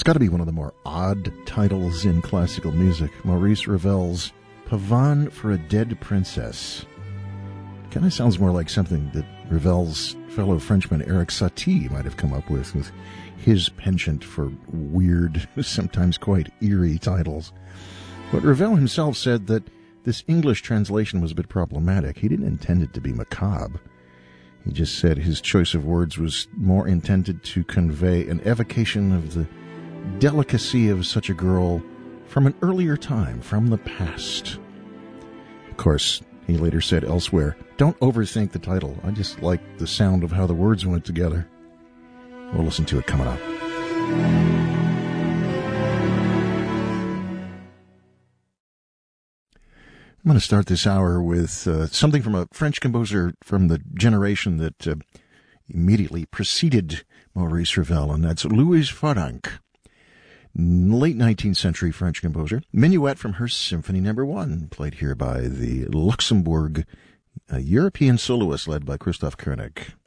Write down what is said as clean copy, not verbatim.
It's got to be one of the more odd titles in classical music. Maurice Ravel's Pavane for a Dead Princess. Kind of sounds more like something that Ravel's fellow Frenchman Eric Satie might have come up with his penchant for weird, sometimes quite eerie titles. But Ravel himself said that this English translation was a bit problematic. He didn't intend it to be macabre. He just said his choice of words was more intended to convey an evocation of the delicacy of such a girl from an earlier time, from the past. Of course, he later said elsewhere, "Don't overthink the title. I just like the sound of how the words went together." We'll listen to it coming up. I'm going to start this hour with something from a French composer from the generation that immediately preceded Maurice Ravel, and that's Louise Farrenc. Late 19th century French composer. Minuet from her Symphony No. 1, played here by the Luxembourg European soloist led by Christoph Koenig.